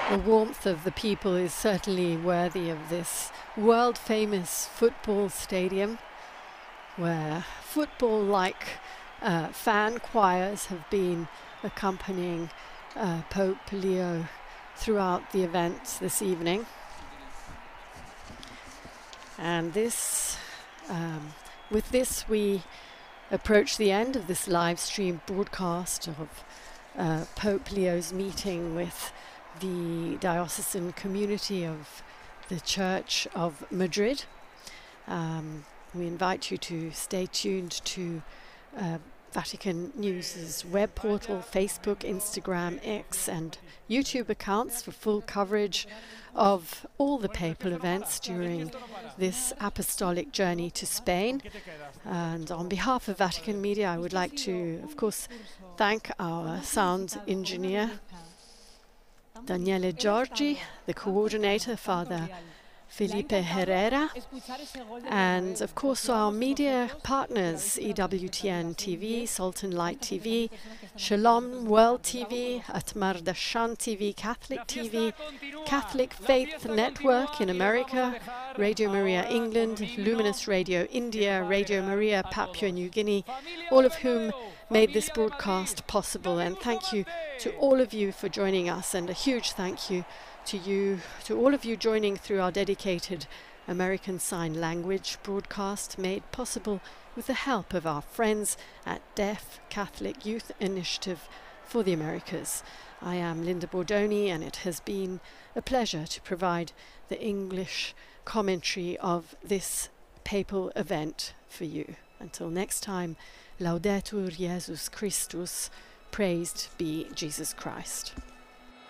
The warmth of the people is certainly worthy of this world-famous football stadium, where football-like fan choirs have been accompanying Pope Leo throughout the events this evening. And this, with this, we approach the end of this live stream broadcast of Pope Leo's meeting with the diocesan community of the Church of Madrid. We invite you to stay tuned to Vatican News's web portal, Facebook, Instagram, X and YouTube accounts for full coverage of all the papal events during this apostolic journey to Spain. And on behalf of Vatican Media, I would like to, of course, thank our sound engineer, Daniele Giorgi, the coordinator, Father Felipe Herrera, and of course our media partners, EWTN TV, Sultan Light TV, Shalom World TV, Atmar Dashan TV, Catholic TV, Catholic Faith Network in America, Radio Maria England, Luminous Radio India, Radio Maria Papua New Guinea, all of whom made this broadcast possible. And thank you to all of you for joining us, and a huge thank you to all of you joining through our dedicated American Sign Language broadcast, made possible with the help of our friends at Deaf Catholic Youth Initiative for the Americas. I am Linda Bordoni, and it has been a pleasure to provide the English commentary of this papal event for you. Until next time, Laudetur Jesus Christus, praised be Jesus Christ.